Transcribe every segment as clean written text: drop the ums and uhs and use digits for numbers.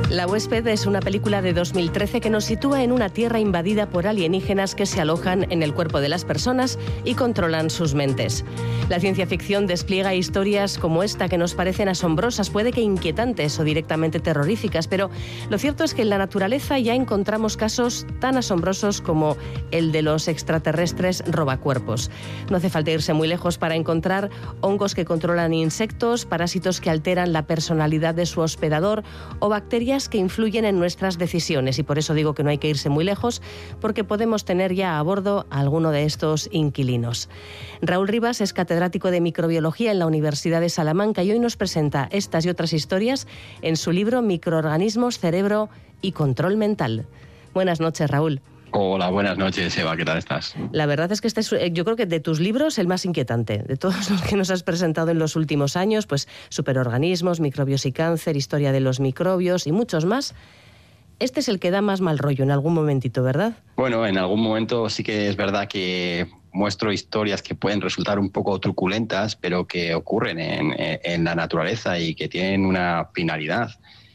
La huésped es una película de 2013 que nos sitúa en una tierra invadida por alienígenas que se alojan en el cuerpo de las personas y controlan sus mentes. La ciencia ficción despliega historias como esta que nos parecen asombrosas, puede que inquietantes o directamente terroríficas, pero lo cierto es que en la naturaleza ya encontramos casos tan asombrosos como el de los extraterrestres robacuerpos. No hace falta irse muy lejos para encontrar hongos que controlan insectos, parásitos que alteran la personalidad de su hospedador o bacterias que influyen en nuestras decisiones, y por eso digo que no hay que irse muy lejos, porque podemos tener ya a bordo a alguno de estos inquilinos. Raúl Rivas es catedrático de microbiología en la Universidad de Salamanca y hoy nos presenta estas y otras historias en su libro Microorganismos, Cerebro y Control Mental. Buenas noches, Raúl. Hola, buenas noches, Eva, ¿qué tal estás? La verdad es que este es, yo creo que de tus libros, el más inquietante. De todos los que nos has presentado en los últimos años, pues superorganismos, microbios y cáncer, historia de los microbios y muchos más. Este es el que da más mal rollo en algún momentito, ¿verdad? Bueno, en algún momento sí que es verdad que muestro historias que pueden resultar un poco truculentas, pero que ocurren en la naturaleza y que tienen una finalidad.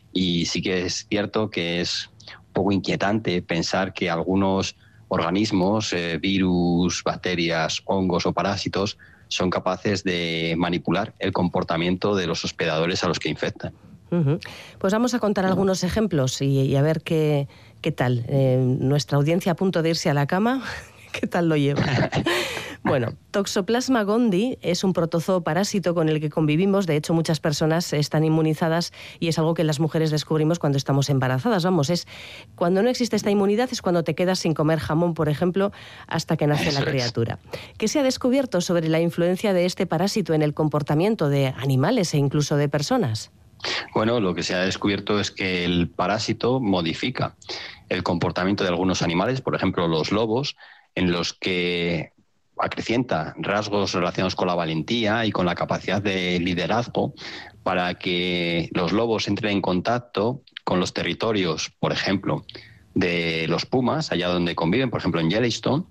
Y sí que es cierto que es poco inquietante pensar que algunos organismos, virus, bacterias, hongos o parásitos, son capaces de manipular el comportamiento de los hospedadores a los que infectan. Uh-huh. Pues vamos a contar algunos ejemplos y a ver qué tal. Nuestra audiencia a punto de irse a la cama, ¿qué tal lo lleva? Bueno, Toxoplasma gondii es un protozoo parásito con el que convivimos. De hecho, muchas personas están inmunizadas y es algo que las mujeres descubrimos cuando estamos embarazadas. Vamos, cuando no existe esta inmunidad es cuando te quedas sin comer jamón, por ejemplo, hasta que nace la criatura. ¿Qué se ha descubierto sobre la influencia de este parásito en el comportamiento de animales e incluso de personas? Bueno, lo que se ha descubierto es que el parásito modifica el comportamiento de algunos animales, por ejemplo, los lobos, en los que acrecienta rasgos relacionados con la valentía y con la capacidad de liderazgo para que los lobos entren en contacto con los territorios, por ejemplo, de los pumas, allá donde conviven, por ejemplo en Yellowstone.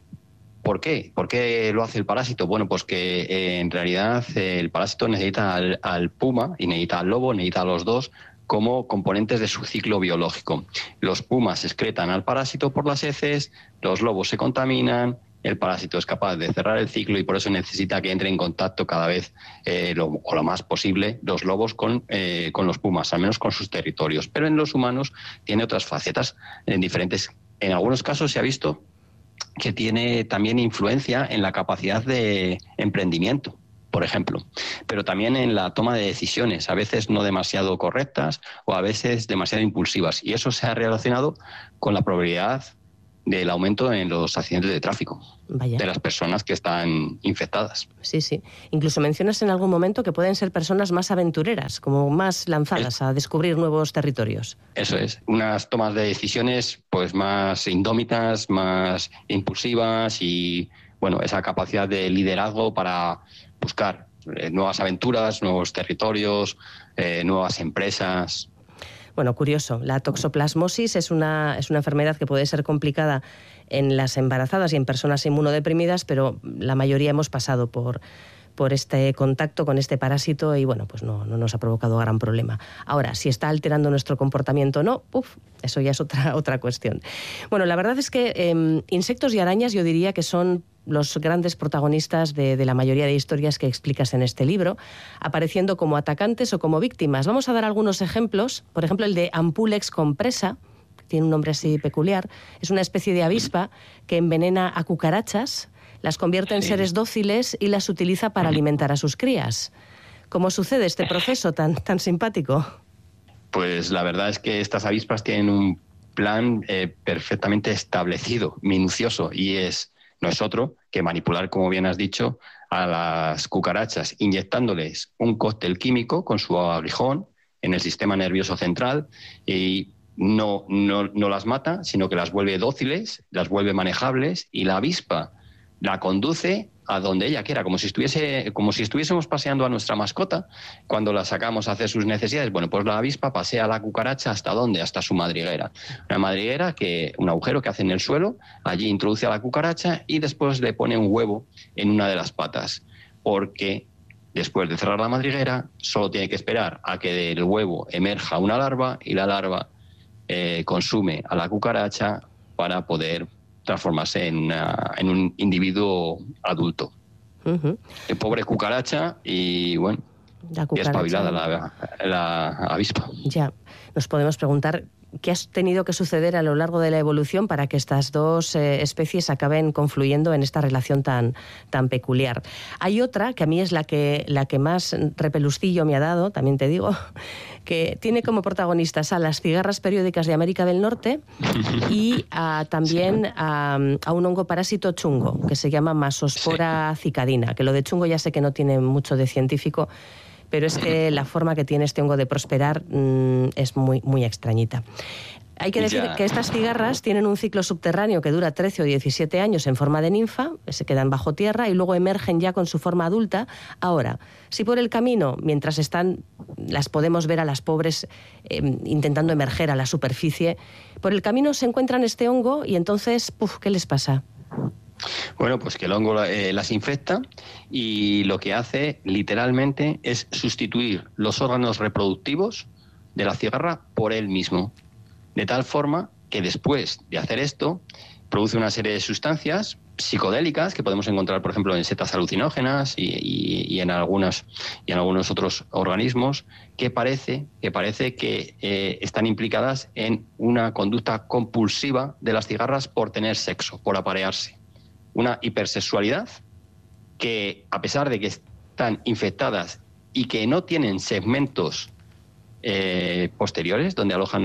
¿Por qué? ¿Por qué lo hace el parásito? Bueno, pues que en realidad el parásito necesita al puma y necesita al lobo, necesita a los dos como componentes de su ciclo biológico. Los pumas excretan al parásito por las heces, los lobos se contaminan, el parásito es capaz de cerrar el ciclo y por eso necesita que entre en contacto cada vez lo más posible los lobos con los pumas, al menos con sus territorios. Pero en los humanos tiene otras facetas diferentes. En algunos casos se ha visto que tiene también influencia en la capacidad de emprendimiento, por ejemplo, pero también en la toma de decisiones, a veces no demasiado correctas o a veces demasiado impulsivas. Y eso se ha relacionado con la probabilidad del aumento en los accidentes de tráfico. Vaya. De las personas que están infectadas. Sí, sí. Incluso mencionas en algún momento que pueden ser personas más aventureras, como más lanzadas a descubrir nuevos territorios. Eso es. Unas tomas de decisiones pues más indómitas, más impulsivas y bueno, esa capacidad de liderazgo para buscar nuevas aventuras, nuevos territorios, nuevas empresas. Bueno, curioso. La toxoplasmosis es una enfermedad que puede ser complicada en las embarazadas y en personas inmunodeprimidas, pero la mayoría hemos pasado por este contacto con este parásito y bueno, pues no nos ha provocado gran problema. Ahora, si está alterando nuestro comportamiento o no, eso ya es otra cuestión. Bueno, la verdad es que insectos y arañas yo diría que son los grandes protagonistas de la mayoría de historias que explicas en este libro, apareciendo como atacantes o como víctimas. Vamos a dar algunos ejemplos. Por ejemplo, el de Ampulex compressa, que tiene un nombre así peculiar. Es una especie de avispa que envenena a cucarachas, las convierte en seres dóciles y las utiliza para alimentar a sus crías. ¿Cómo sucede este proceso tan simpático? Pues la verdad es que estas avispas tienen un plan perfectamente establecido, minucioso, y no es otro que manipular, como bien has dicho, a las cucarachas inyectándoles un cóctel químico con su aguijón en el sistema nervioso central y no las mata, sino que las vuelve dóciles, las vuelve manejables y la avispa la conduce a donde ella quiera, como si estuviésemos paseando a nuestra mascota cuando la sacamos a hacer sus necesidades. Bueno, pues la avispa pasea a la cucaracha ¿hasta dónde? Hasta su madriguera. Una madriguera, un agujero que hace en el suelo, allí introduce a la cucaracha y después le pone un huevo en una de las patas, porque Después de cerrar la madriguera, solo tiene que esperar a que del huevo emerja una larva y la larva consume a la cucaracha para poder transformarse en un individuo adulto. El pobre cucaracha y bueno, y espabilada la avispa. Ya, nos podemos preguntar qué ha tenido que suceder a lo largo de la evolución para que estas dos especies acaben confluyendo en esta relación tan peculiar. Hay otra, que a mí es la que más repeluscillo me ha dado, también te digo, que tiene como protagonistas a las cigarras periódicas de América del Norte y también a un hongo parásito chungo, que se llama Masospora cicadina, que lo de chungo ya sé que no tiene mucho de científico, pero es que la forma que tiene este hongo de prosperar es muy, muy extrañita. Hay que decir que estas cigarras tienen un ciclo subterráneo que dura 13 o 17 años en forma de ninfa, se quedan bajo tierra y luego emergen ya con su forma adulta. Ahora, si por el camino, mientras están, las podemos ver a las pobres intentando emerger a la superficie, por el camino se encuentran este hongo y entonces, ¿qué les pasa? Bueno, pues que el hongo las infecta y lo que hace literalmente es sustituir los órganos reproductivos de la cigarra por él mismo. De tal forma que después de hacer esto, produce una serie de sustancias psicodélicas que podemos encontrar, por ejemplo, en setas alucinógenas y en algunos otros organismos que parece que están implicadas en una conducta compulsiva de las cigarras por tener sexo, por aparearse. Una hipersexualidad que, a pesar de que están infectadas y que no tienen segmentos posteriores donde alojan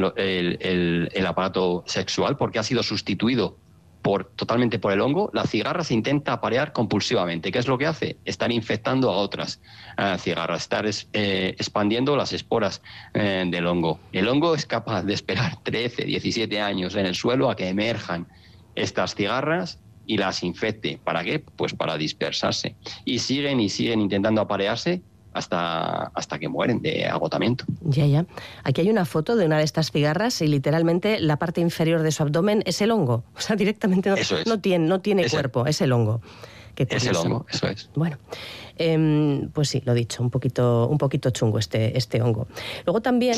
el aparato sexual, porque ha sido sustituido totalmente por el hongo, la cigarra se intenta aparear compulsivamente. ¿Qué es lo que hace? Estar infectando a otras cigarras, estar expandiendo las esporas del hongo. El hongo es capaz de esperar 13, 17 años en el suelo a que emerjan estas cigarras y las infecte. ¿Para qué? Pues para dispersarse. Y siguen intentando aparearse hasta que mueren de agotamiento. Ya. Aquí hay una foto de una de estas cigarras y literalmente la parte inferior de su abdomen es el hongo. O sea, directamente no tiene cuerpo, es el hongo. Es el hongo, eso es. Bueno, pues sí, lo dicho, un poquito chungo este hongo. Luego también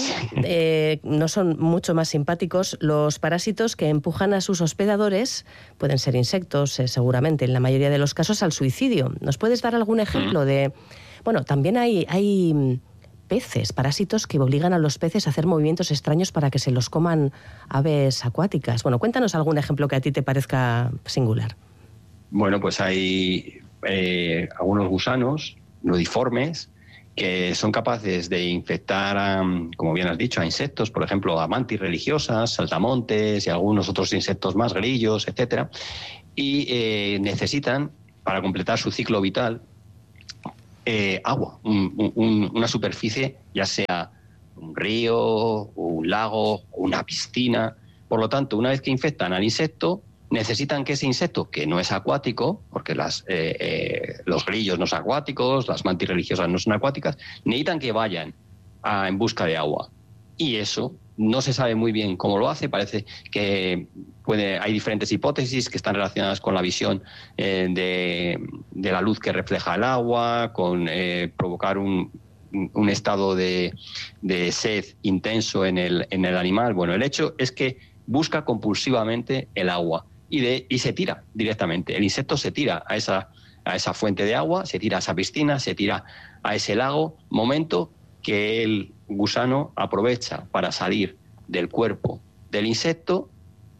no son mucho más simpáticos los parásitos que empujan a sus hospedadores, pueden ser insectos, seguramente, en la mayoría de los casos, al suicidio. ¿Nos puedes dar algún ejemplo de...? Bueno, también hay peces, parásitos que obligan a los peces a hacer movimientos extraños para que se los coman aves acuáticas. Bueno, cuéntanos algún ejemplo que a ti te parezca singular. Bueno, pues hay algunos gusanos nodiformes que son capaces de infectar, como bien has dicho, a insectos, por ejemplo, a mantis religiosas, saltamontes y algunos otros insectos más, grillos, etcétera, y necesitan, para completar su ciclo vital, agua, una superficie, ya sea un río, un lago, una piscina. Por lo tanto, una vez que infectan al insecto, necesitan que ese insecto, que no es acuático, porque los grillos no son acuáticos, las mantis religiosas no son acuáticas, necesitan que vayan en busca de agua. Y eso no se sabe muy bien cómo lo hace. Parece que hay diferentes hipótesis que están relacionadas con la visión de la luz que refleja el agua, con provocar un estado de sed intenso en el animal. Bueno, el hecho es que busca compulsivamente el agua y se tira directamente. El insecto se tira a esa fuente de agua, se tira a esa piscina, se tira a ese lago, momento que el gusano aprovecha para salir del cuerpo del insecto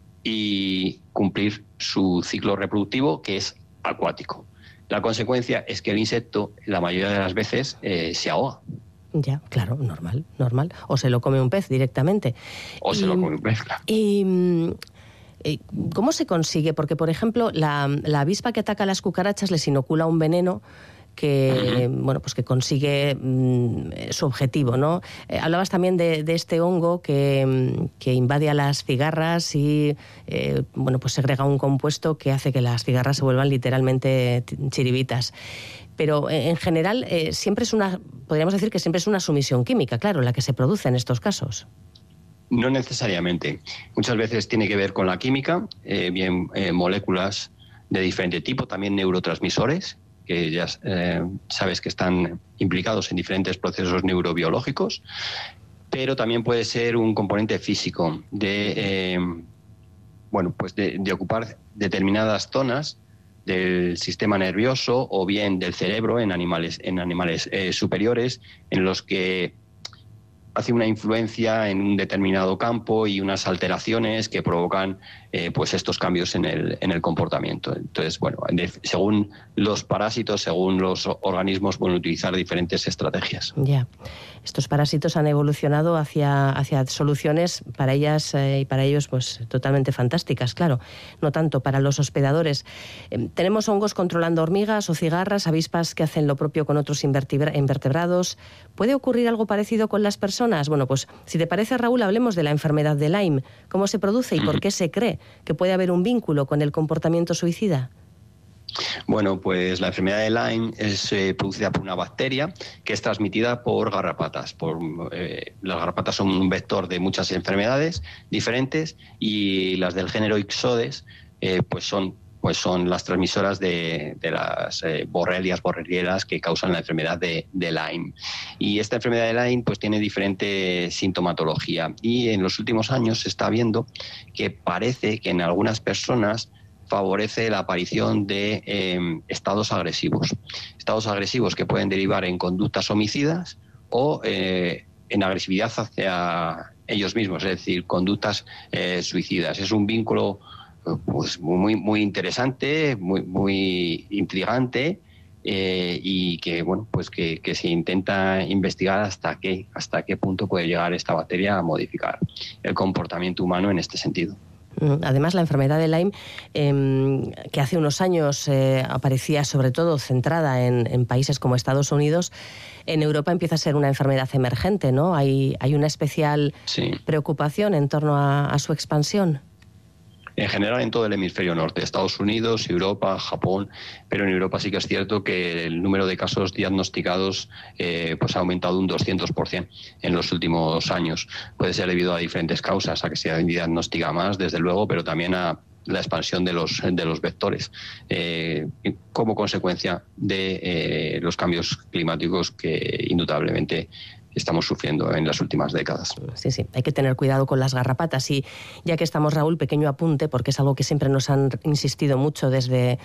y cumplir su ciclo reproductivo, que es acuático. La consecuencia es que el insecto, la mayoría de las veces, se ahoga. Ya, claro, normal. O se lo come un pez directamente. Se lo come un pez, claro. Y ¿cómo se consigue? Porque, por ejemplo, la avispa que ataca a las cucarachas les inocula un veneno que, bueno, pues que consigue su objetivo, ¿no? Hablabas también de este hongo que invade a las cigarras y, bueno, pues segrega un compuesto que hace que las cigarras se vuelvan literalmente chiribitas. Pero en general podríamos decir que siempre es una sumisión química, claro, la que se produce en estos casos. No necesariamente. Muchas veces tiene que ver con la química, moléculas de diferente tipo, también neurotransmisores que ya sabes que están implicados en diferentes procesos neurobiológicos, pero también puede ser un componente físico de ocupar determinadas zonas del sistema nervioso o bien del cerebro en animales superiores, en los que hace una influencia en un determinado campo y unas alteraciones que provocan estos cambios en el comportamiento. Entonces, según los parásitos, según los organismos, pueden utilizar diferentes estrategias. Ya. Estos parásitos han evolucionado hacia soluciones para ellas y para ellos pues totalmente fantásticas, claro. No tanto para los hospedadores. Tenemos hongos controlando hormigas o cigarras, avispas que hacen lo propio con otros invertebrados. ¿Puede ocurrir algo parecido con las personas? Bueno, pues si te parece, Raúl, hablemos de la enfermedad de Lyme. ¿Cómo se produce y por qué se cree que puede haber un vínculo con el comportamiento suicida? Bueno, pues la enfermedad de Lyme es producida por una bacteria que es transmitida por garrapatas. Las garrapatas son un vector de muchas enfermedades diferentes y las del género Ixodes son las transmisoras de las borrelieras que causan la enfermedad de Lyme. Y esta enfermedad de Lyme pues tiene diferente sintomatología y en los últimos años se está viendo que parece que en algunas personas favorece la aparición de estados agresivos que pueden derivar en conductas homicidas o en agresividad hacia ellos mismos, es decir, conductas suicidas. Es un vínculo pues muy, muy interesante, muy, muy intrigante y que se intenta investigar hasta qué punto puede llegar esta bacteria a modificar el comportamiento humano en este sentido. Además, la enfermedad de Lyme, que hace unos años aparecía sobre todo centrada en países como Estados Unidos, en Europa empieza a ser una enfermedad emergente, ¿no? Hay una especial preocupación en torno a su expansión. En general en todo el hemisferio norte, Estados Unidos, Europa, Japón, pero en Europa sí que es cierto que el número de casos diagnosticados ha aumentado un 200% en los últimos años. Puede ser debido a diferentes causas, a que se diagnostica más, desde luego, pero también a la expansión de los vectores como consecuencia de los cambios climáticos que indudablemente estamos sufriendo en las últimas décadas. Sí, hay que tener cuidado con las garrapatas. Y ya que estamos, Raúl, pequeño apunte, porque es algo que siempre nos han insistido mucho desde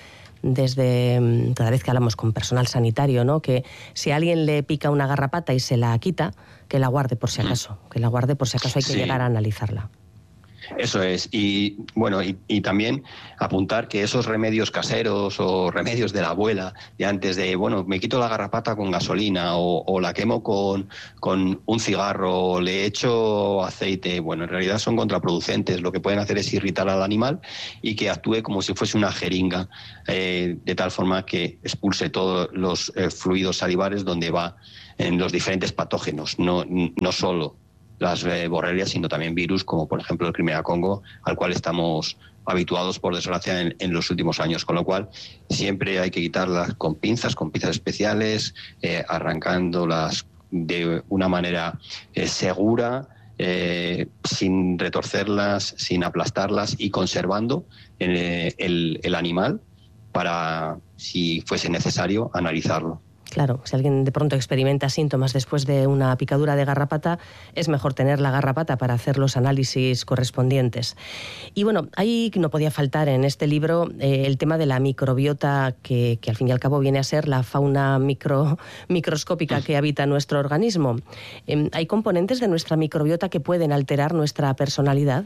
cada vez que hablamos con personal sanitario, ¿no? Que si a alguien le pica una garrapata y se la quita, que la guarde por si acaso. Hay que llegar a analizarla. Eso es, y también apuntar que esos remedios caseros o remedios de la abuela de antes de, me quito la garrapata con gasolina o la quemo con un cigarro o le echo aceite, en realidad son contraproducentes. Lo que pueden hacer es irritar al animal y que actúe como si fuese una jeringa, de tal forma que expulse todos los fluidos salivares donde va en los diferentes patógenos, no solo las borrelias, sino también virus, como por ejemplo el Crimea Congo, al cual estamos habituados, por desgracia, en los últimos años. Con lo cual, siempre hay que quitarlas con pinzas especiales, arrancándolas de una manera segura, sin retorcerlas, sin aplastarlas y conservando el animal para, si fuese necesario, analizarlo. Claro, si alguien de pronto experimenta síntomas después de una picadura de garrapata, es mejor tener la garrapata para hacer los análisis correspondientes. Y ahí no podía faltar en este libro el tema de la microbiota, que al fin y al cabo viene a ser la fauna microscópica que habita nuestro organismo. ¿Hay componentes de nuestra microbiota que pueden alterar nuestra personalidad?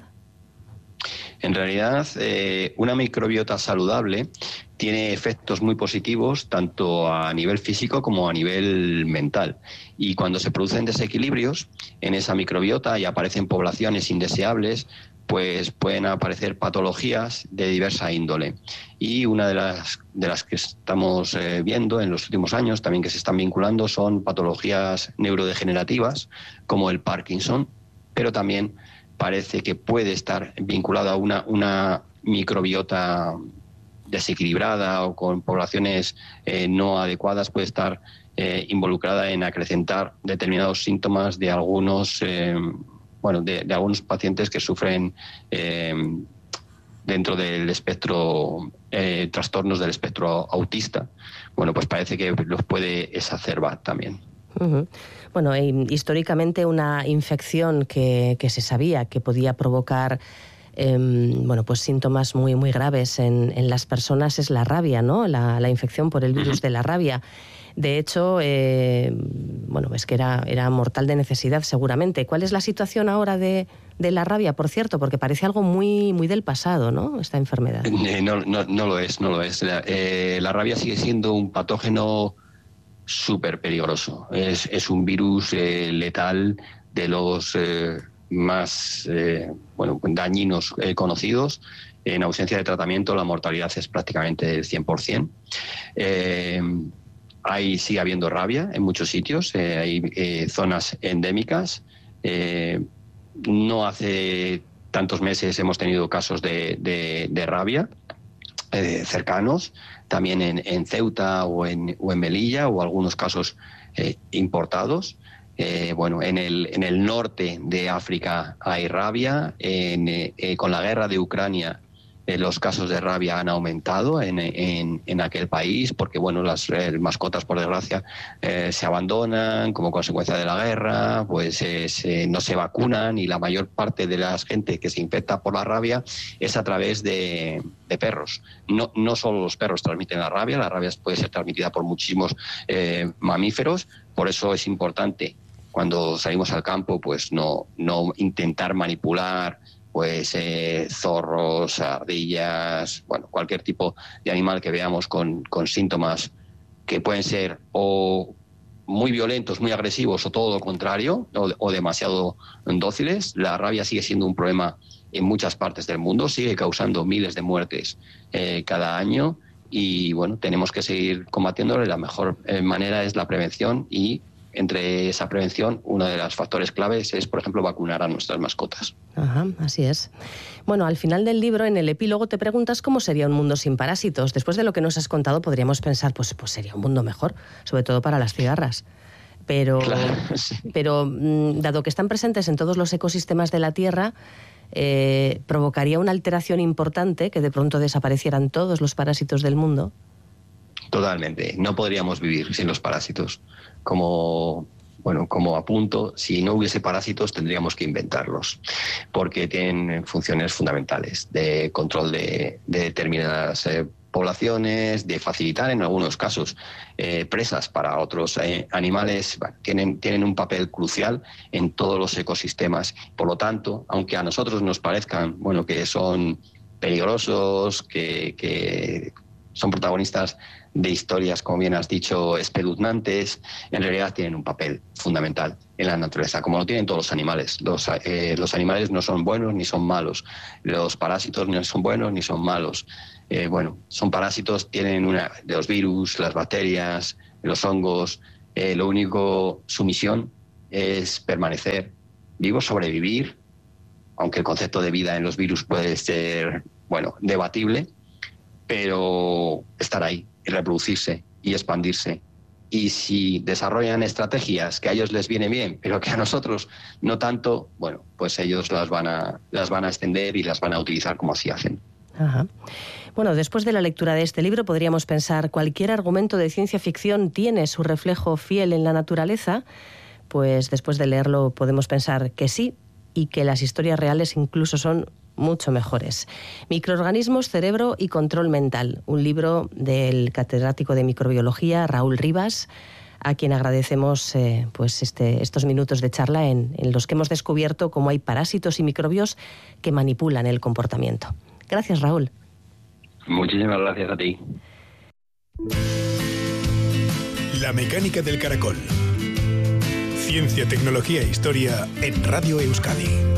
En realidad, una microbiota saludable tiene efectos muy positivos tanto a nivel físico como a nivel mental. Y cuando se producen desequilibrios en esa microbiota y aparecen poblaciones indeseables, pues pueden aparecer patologías de diversa índole. Y una de las que estamos viendo en los últimos años, también que se están vinculando, son patologías neurodegenerativas como el Parkinson, pero también parece que puede estar vinculada a una microbiota desequilibrada o con poblaciones no adecuadas, puede estar involucrada en acrecentar determinados síntomas de algunos de algunos pacientes que sufren dentro del espectro, trastornos del espectro autista, bueno, pues parece que los puede exacerbar también. Uh-huh. Bueno, históricamente una infección que se sabía que podía provocar pues síntomas muy, muy graves en las personas es la rabia, ¿no? La infección por el virus de la rabia. De hecho, es que era mortal de necesidad seguramente. ¿Cuál es la situación ahora de la rabia, por cierto? Porque parece algo muy, muy del pasado, ¿no? Esta enfermedad. No lo es. La rabia sigue siendo un patógeno súper peligroso. Es un virus letal de los más dañinos conocidos. En ausencia de tratamiento, la mortalidad es prácticamente del 100%. Sigue habiendo rabia en muchos sitios, hay zonas endémicas. No hace tantos meses hemos tenido casos de rabia cercanos, también en Ceuta o en Melilla, o algunos casos importados. En el norte de África hay rabia. Con la guerra de Ucrania, los casos de rabia han aumentado en aquel país, porque las mascotas, por desgracia, se abandonan como consecuencia de la guerra, pues no se vacunan, y la mayor parte de la gente que se infecta por la rabia es a través de perros. No solo los perros transmiten la rabia puede ser transmitida por muchísimos mamíferos. Por eso es importante, cuando salimos al campo, pues no intentar manipular zorros, ardillas, cualquier tipo de animal que veamos con síntomas que pueden ser o muy violentos, muy agresivos, o todo lo contrario, o demasiado dóciles. La rabia sigue siendo un problema en muchas partes del mundo, sigue causando miles de muertes cada año, y tenemos que seguir combatiéndolo. La mejor manera es la prevención, y entre esa prevención, uno de los factores claves es, por ejemplo, vacunar a nuestras mascotas. Ajá, así es. Bueno, al final del libro, en el epílogo, te preguntas cómo sería un mundo sin parásitos. Después de lo que nos has contado, podríamos pensar, pues sería un mundo mejor, sobre todo para las cigarras. Pero, claro, sí. Dado que están presentes en todos los ecosistemas de la Tierra, provocaría una alteración importante, que de pronto desaparecieran todos los parásitos del mundo. Totalmente. No podríamos vivir sin los parásitos. Como apunto, si no hubiese parásitos tendríamos que inventarlos, porque tienen funciones fundamentales de control de determinadas poblaciones, de facilitar en algunos casos presas para otros animales. Tienen un papel crucial en todos los ecosistemas. Por lo tanto, aunque a nosotros nos parezcan que son peligrosos, que son protagonistas de historias, como bien has dicho, espeluznantes, en realidad tienen un papel fundamental en la naturaleza, como lo tienen todos los animales. Los animales no son buenos ni son malos. Los parásitos no son buenos ni son malos. Son parásitos, tienen de los virus, las bacterias, los hongos. Su misión es permanecer vivos, sobrevivir, aunque el concepto de vida en los virus puede ser, debatible, pero estar ahí y reproducirse y expandirse. Y si desarrollan estrategias que a ellos les viene bien, pero que a nosotros no tanto, pues ellos las van a extender y las van a utilizar como así hacen. Ajá. Bueno, después de la lectura de este libro podríamos pensar, ¿cualquier argumento de ciencia ficción tiene su reflejo fiel en la naturaleza? Pues después de leerlo podemos pensar que sí, y que las historias reales incluso son mucho mejores. Microorganismos, cerebro y control mental, un libro del catedrático de microbiología Raúl Rivas, a quien agradecemos estos minutos de charla en los que hemos descubierto cómo hay parásitos y microbios que manipulan el comportamiento. Gracias, Raúl. Muchísimas gracias a ti. La mecánica del caracol. Ciencia, tecnología e historia en Radio Euskadi.